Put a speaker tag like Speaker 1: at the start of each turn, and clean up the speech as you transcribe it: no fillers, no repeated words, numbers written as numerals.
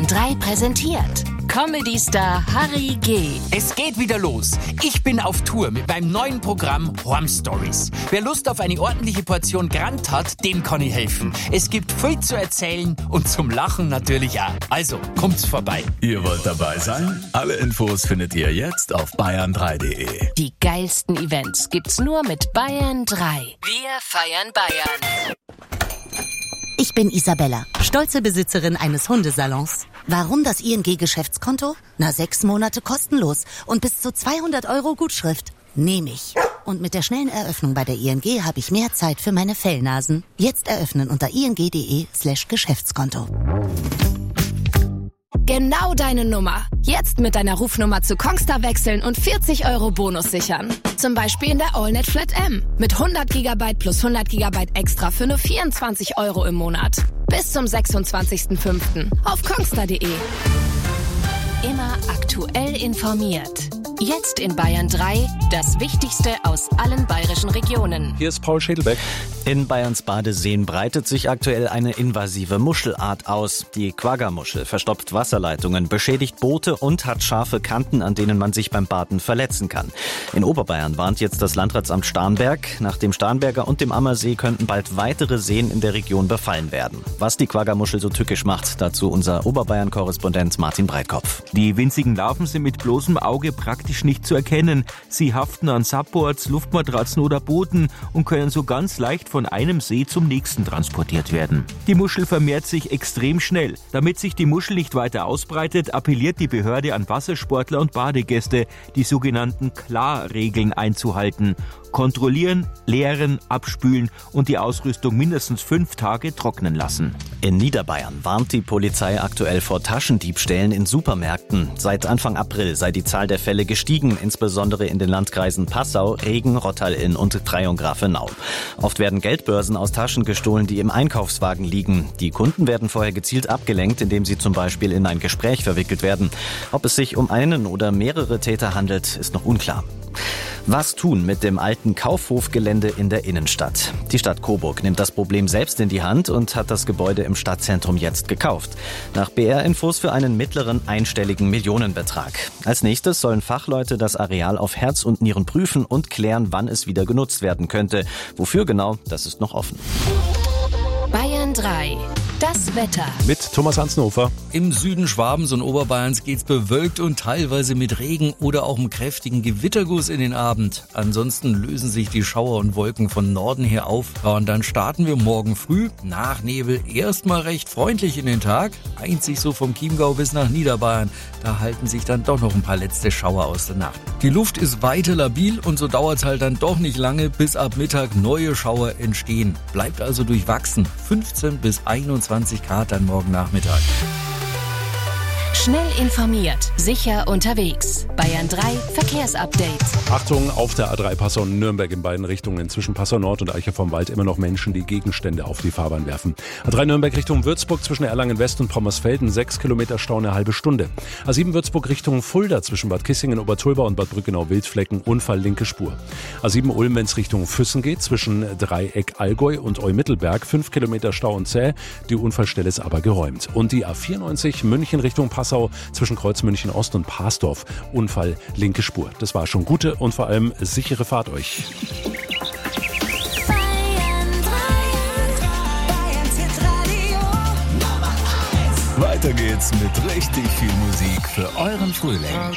Speaker 1: 3 präsentiert Comedy-Star Harry G.
Speaker 2: Es geht wieder los. Ich bin auf Tour mit meinem neuen Programm Home Stories. Wer Lust auf eine ordentliche Portion Grant hat, dem kann ich helfen. Es gibt viel zu erzählen und zum Lachen natürlich auch. Also, kommt's vorbei.
Speaker 3: Ihr wollt dabei sein? Alle Infos findet ihr jetzt auf bayern3.de.
Speaker 1: Die geilsten Events gibt's nur mit Bayern 3. Wir feiern Bayern.
Speaker 4: Ich bin Isabella, stolze Besitzerin eines Hundesalons. Warum das ING-Geschäftskonto? 6 Monate kostenlos und bis zu 200 € Gutschrift. Nehme ich. Und mit der schnellen Eröffnung bei der ING habe ich mehr Zeit für meine Fellnasen. Jetzt eröffnen unter ing.de/Geschäftskonto.
Speaker 5: Genau deine Nummer. Jetzt mit deiner Rufnummer zu Kongstar wechseln und 40 € Bonus sichern. Zum Beispiel in der AllNet Flat M. Mit 100 GB plus 100 GB extra für nur 24 € im Monat. Bis zum 26.05. auf kongstar.de.
Speaker 1: Immer aktuell informiert. Jetzt in Bayern 3 das Wichtigste aus allen bayerischen Regionen.
Speaker 6: Hier ist Paul Schädelbeck.
Speaker 7: In Bayerns Badeseen breitet sich aktuell eine invasive Muschelart aus. Die Quagga-Muschel verstopft Wasserleitungen, beschädigt Boote und hat scharfe Kanten, an denen man sich beim Baden verletzen kann. In Oberbayern warnt jetzt das Landratsamt Starnberg. Nach dem Starnberger und dem Ammersee könnten bald weitere Seen in der Region befallen werden. Was die Quagga-Muschel so tückisch macht, dazu unser Oberbayern-Korrespondent Martin Breitkopf.
Speaker 8: Die winzigen Larven sind mit bloßem Auge praktisch nicht zu erkennen. Sie haften an Supports, Luftmatratzen oder Booten und können so ganz leicht von einem See zum nächsten transportiert werden. Die Muschel vermehrt sich extrem schnell. Damit sich die Muschel nicht weiter ausbreitet, appelliert die Behörde an Wassersportler und Badegäste, die sogenannten Klarregeln einzuhalten. Kontrollieren, leeren, abspülen und die Ausrüstung mindestens 5 Tage trocknen lassen.
Speaker 7: In Niederbayern warnt die Polizei aktuell vor Taschendiebstählen in Supermärkten. Seit Anfang April sei die Zahl der Fälle gestiegen, insbesondere in den Landkreisen Passau, Regen, Rottal-Inn und Freyung-Grafenau. Oft werden Geldbörsen aus Taschen gestohlen, die im Einkaufswagen liegen. Die Kunden werden vorher gezielt abgelenkt, indem sie zum Beispiel in ein Gespräch verwickelt werden. Ob es sich um einen oder mehrere Täter handelt, ist noch unklar. Was tun mit dem alten Kaufhofgelände in der Innenstadt? Die Stadt Coburg nimmt das Problem selbst in die Hand und hat das Gebäude im Stadtzentrum jetzt gekauft. Nach BR-Infos für einen mittleren einstelligen Millionenbetrag. Als nächstes sollen Fachleute das Areal auf Herz und Nieren prüfen und klären, wann es wieder genutzt werden könnte. Wofür genau, das ist noch offen.
Speaker 1: Bayern 3. Das Wetter.
Speaker 6: Mit Thomas Hansnofer.
Speaker 2: Im Süden Schwabens und Oberbayerns geht's bewölkt und teilweise mit Regen oder auch einem kräftigen Gewitterguss in den Abend. Ansonsten lösen sich die Schauer und Wolken von Norden her auf. Und dann starten wir morgen früh nach Nebel erstmal recht freundlich in den Tag. Einzig so vom Chiemgau bis nach Niederbayern. Da halten sich dann doch noch ein paar letzte Schauer aus der Nacht. Die Luft ist weiter labil und so dauert's halt dann doch nicht lange, bis ab Mittag neue Schauer entstehen. Bleibt also durchwachsen. 15 bis 21 Grad dann morgen Nachmittag.
Speaker 1: Schnell informiert, sicher unterwegs. Bayern 3 Verkehrsupdate.
Speaker 6: Achtung, auf der A3 Passau-Nürnberg in beiden Richtungen. Zwischen Passau Nord und Eicher vom Wald immer noch Menschen, die Gegenstände auf die Fahrbahn werfen. A3 Nürnberg Richtung Würzburg zwischen Erlangen West und Pommersfelden 6 Kilometer Stau, eine halbe Stunde. A7 Würzburg Richtung Fulda zwischen Bad Kissingen, Obertulba und Bad Brückenau-Wildflecken Unfall linke Spur. A7 Ulm, wenn es Richtung Füssen geht, zwischen Dreieck Allgäu und Eumittelberg 5 Kilometer Stau und zäh. Die Unfallstelle ist aber geräumt. Und die A94 München Richtung Passau zwischen Kreuz München Ost und Parsdorf. Unfall linke Spur. Das war schon gute und vor allem sichere Fahrt euch.
Speaker 3: Weiter geht's mit richtig viel Musik für euren Frühling.